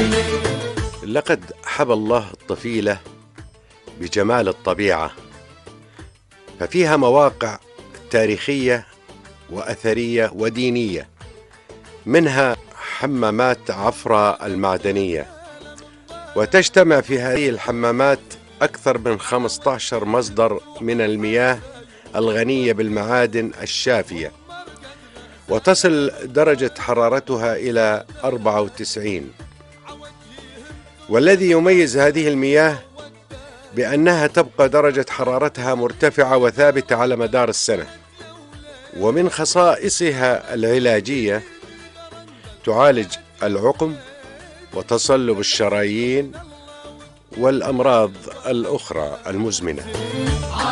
لقد حبى الله الطفيلة بجمال الطبيعة، ففيها مواقع تاريخية وأثرية ودينية، منها حمامات عفرة المعدنية، وتجتمع في هذه الحمامات أكثر من 15 مصدر من المياه الغنية بالمعادن الشافية، وتصل درجة حرارتها إلى 94. والذي يميز هذه المياه بأنها تبقى درجة حرارتها مرتفعة وثابتة على مدار السنة. ومن خصائصها العلاجية تعالج العقم وتصلب الشرايين والأمراض الأخرى المزمنة.